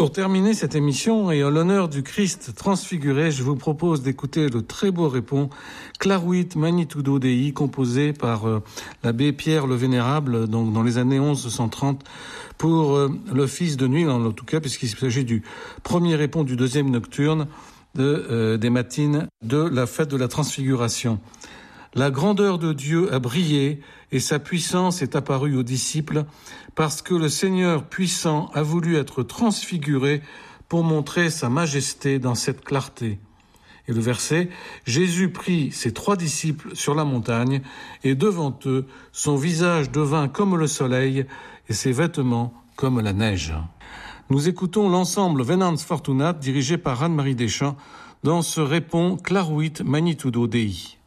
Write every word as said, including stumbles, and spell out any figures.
Pour terminer cette émission et en l'honneur du Christ transfiguré, je vous propose d'écouter le très beau répon Claruit Magnitudo Dei, composé par euh, l'abbé Pierre le Vénérable, donc dans les années onze cent trente, pour euh, l'office de nuit, en tout cas, puisqu'il s'agit du premier répon du deuxième nocturne de, euh, des matines de la fête de la transfiguration. La grandeur de Dieu a brillé et sa puissance est apparue aux disciples parce que le Seigneur puissant a voulu être transfiguré pour montrer sa majesté dans cette clarté. Et le verset, Jésus prit ses trois disciples sur la montagne et devant eux, son visage devint comme le soleil et ses vêtements comme la neige. Nous écoutons l'ensemble Venans Fortunat dirigé par Anne-Marie Deschamps dans ce répon Claruit Magnitudo Dei.